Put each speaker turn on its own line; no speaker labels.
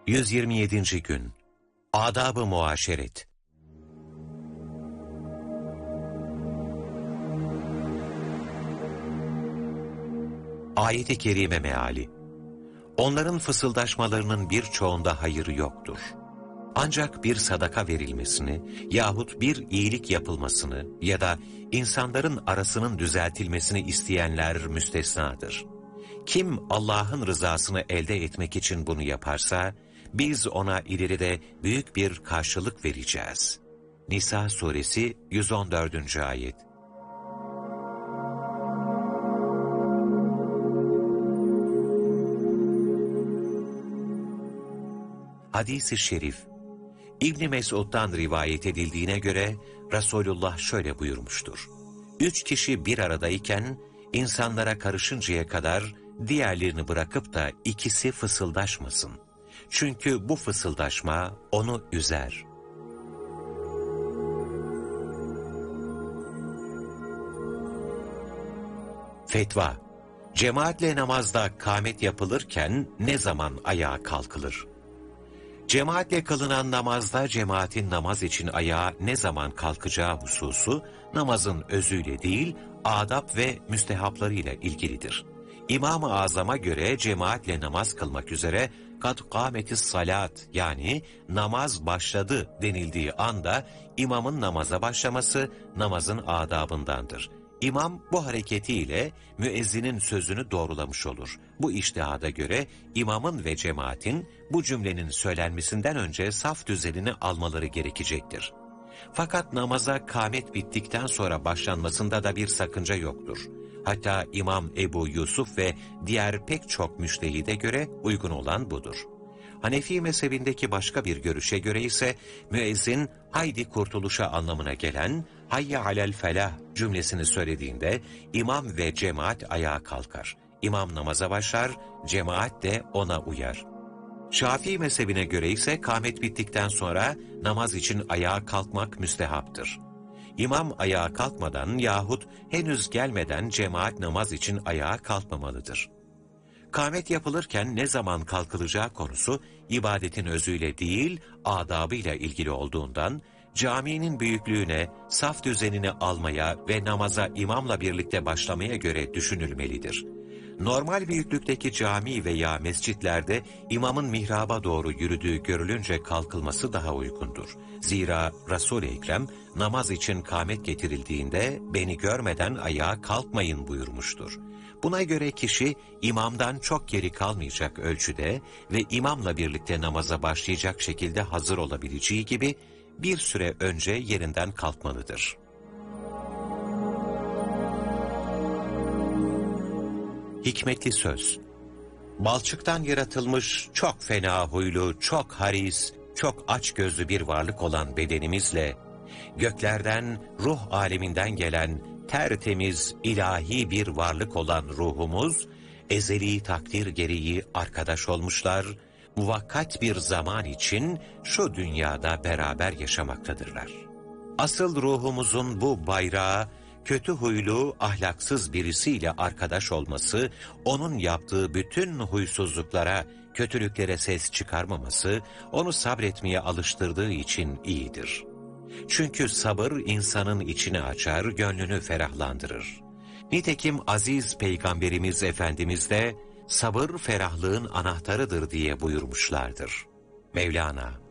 127. Gün Adab-ı Muaşeret. Ayet-i Kerime meali: Onların fısıldaşmalarının birçoğunda hayır yoktur. Ancak bir sadaka verilmesini yahut bir iyilik yapılmasını ya da insanların arasının düzeltilmesini isteyenler müstesnadır. Kim Allah'ın rızasını elde etmek için bunu yaparsa, biz ona ileride büyük bir karşılık vereceğiz. Nisa suresi 114. ayet. Hadis-i şerif, İbn Mesud'dan rivayet edildiğine göre Resulullah şöyle buyurmuştur: 3 kişi bir aradayken insanlara karışıncaya kadar diğerlerini bırakıp da ikisi fısıldaşmasın. Çünkü bu fısıldaşma onu üzer. Fetva: Cemaatle namazda kâmet yapılırken ne zaman ayağa kalkılır? Cemaatle kılınan namazda cemaatin namaz için ayağa ne zaman kalkacağı hususu namazın özüyle değil, adab ve müstehaplarıyla ilgilidir. İmam-ı Azam'a göre cemaatle namaz kılmak üzere kad kâmetis salat, yani namaz başladı denildiği anda imamın namaza başlaması namazın adabındandır. İmam bu hareketiyle müezzinin sözünü doğrulamış olur. Bu içtihada göre imamın ve cemaatin bu cümlenin söylenmesinden önce saf düzenini almaları gerekecektir. Fakat namaza kâmet bittikten sonra başlanmasında da bir sakınca yoktur. Hatta İmam Ebu Yusuf ve diğer pek çok müştehide göre uygun olan budur. Hanefi mezhebindeki başka bir görüşe göre ise müezzin haydi kurtuluşa anlamına gelen hayye alel felah cümlesini söylediğinde imam ve cemaat ayağa kalkar. İmam namaza başlar, cemaat de ona uyar. Şafii mezhebine göre ise kâmet bittikten sonra namaz için ayağa kalkmak müstehaptır. İmam ayağa kalkmadan yahut henüz gelmeden cemaat namaz için ayağa kalkmamalıdır. Kâmet yapılırken ne zaman kalkılacağı konusu ibadetin özüyle değil, adabıyla ilgili olduğundan, caminin büyüklüğüne, saf düzenini almaya ve namaza imamla birlikte başlamaya göre düşünülmelidir. Normal büyüklükteki cami veya mescitlerde imamın mihraba doğru yürüdüğü görülünce kalkılması daha uygundur. Zira Resul-i Ekrem namaz için kâmet getirildiğinde beni görmeden ayağa kalkmayın buyurmuştur. Buna göre kişi imamdan çok geri kalmayacak ölçüde ve imamla birlikte namaza başlayacak şekilde hazır olabileceği gibi bir süre önce yerinden kalkmalıdır. Hikmetli söz: Balçıktan yaratılmış çok fena huylu, çok haris, çok açgözlü bir varlık olan bedenimizle, göklerden, ruh aleminden gelen tertemiz, ilahi bir varlık olan ruhumuz, ezeli takdir gereği arkadaş olmuşlar, muvakkat bir zaman için şu dünyada beraber yaşamaktadırlar. Asıl ruhumuzun bu bayrağı, kötü huylu, ahlaksız birisiyle arkadaş olması, onun yaptığı bütün huysuzluklara, kötülüklere ses çıkarmaması, onu sabretmeye alıştırdığı için iyidir. Çünkü sabır insanın içini açar, gönlünü ferahlandırır. Nitekim aziz Peygamberimiz Efendimiz de sabır ferahlığın anahtarıdır diye buyurmuşlardır. Mevlana